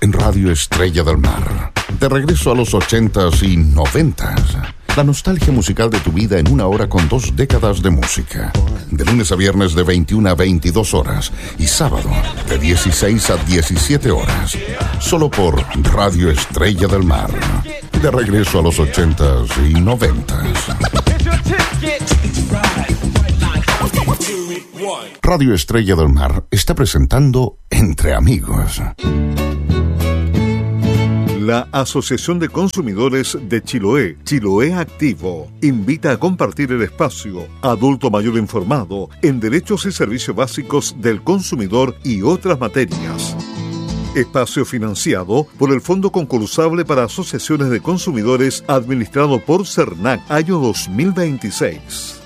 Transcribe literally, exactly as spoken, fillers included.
en Radio Estrella del Mar. De regreso a los ochentas y noventas. La nostalgia musical de tu vida en una hora con dos décadas de música. De lunes a viernes de veintiuna a veintidós horas. Y sábado de dieciséis a diecisiete horas. Solo por Radio Estrella del Mar. De regreso a los ochentas y noventas. Radio Estrella del Mar está presentando Entre Amigos. La Asociación de Consumidores de Chiloé, Chiloé Activo, invita a compartir el espacio Adulto Mayor Informado en Derechos y Servicios Básicos del Consumidor y otras materias. Espacio financiado por el Fondo Concursable para Asociaciones de Consumidores administrado por CERNAC, año dos mil veintiséis.